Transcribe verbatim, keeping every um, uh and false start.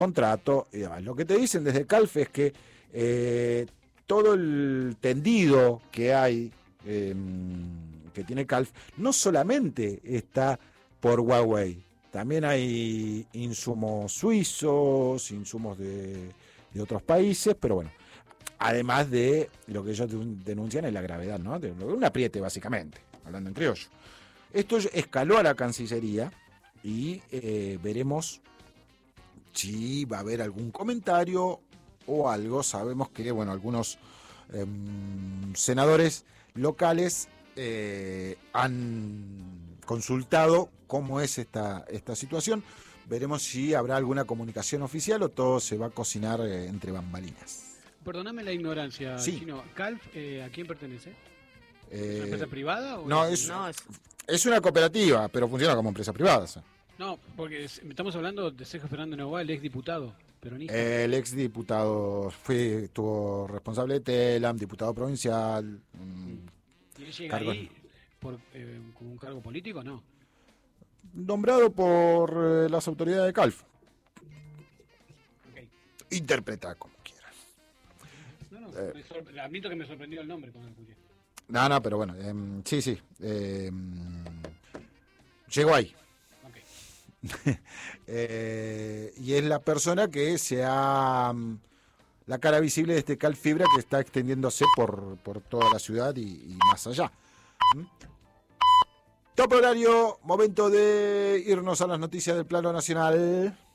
contrato y demás. Lo que te dicen desde Calf es que eh, todo el tendido que hay, eh, que tiene Calf, no solamente está por Huawei, también hay insumos suizos, insumos de, de otros países, pero bueno, además de lo que ellos denuncian es la gravedad, ¿no? De un apriete, básicamente, hablando en criollo. Esto escaló a la Cancillería y eh, veremos si va a haber algún comentario o algo. Sabemos que, bueno, algunos eh, senadores locales eh, han consultado cómo es esta, esta situación. Veremos si habrá alguna comunicación oficial o todo se va a cocinar eh, entre bambalinas. Perdóname la ignorancia, sí. Chino. ¿Calf eh, a quién pertenece? Eh, ¿Es una empresa privada? O no, es, es, no, es, es una cooperativa, pero funciona como empresa privada. ¿Sí? No, porque estamos hablando de Sergio Fernando Novoa, el ex diputado peronista. El ex diputado fue, estuvo responsable de Telam, diputado provincial. ¿Y él llega cargo... ahí por, eh, como un cargo político, no? Nombrado por eh, las autoridades de Calf. Okay. Interpreta como quieras. No, no, eh, me sorpre... admito que me sorprendió el nombre cuando lo escuché. No, no, pero bueno, eh, sí, sí. Eh, llegó ahí. eh, y es la persona que se ha la cara visible de este Calf Fibra que está extendiéndose por, por toda la ciudad y, y más allá. ¿Mm? Top horario, momento de irnos a las noticias del plano nacional.